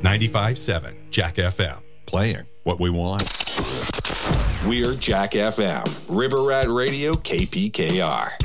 95.7 Jack FM. Playing what we want. We're Jack FM. River Rat Radio, KPKR.